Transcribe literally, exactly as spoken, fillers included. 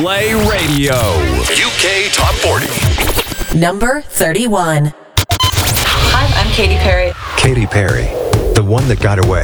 Play Radio. U K Top forty. Number thirty-one. Hi, I'm Katy Perry. Katy Perry, The One That Got Away.